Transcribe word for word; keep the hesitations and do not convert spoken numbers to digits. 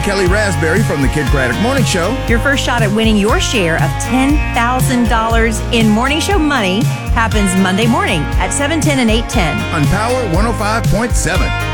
Kelly Raspberry from the Kid Craddock Morning Show. Your first shot at winning your share of ten thousand dollars in Morning Show money happens Monday morning at seven ten and eight ten. On Power one oh five point seven.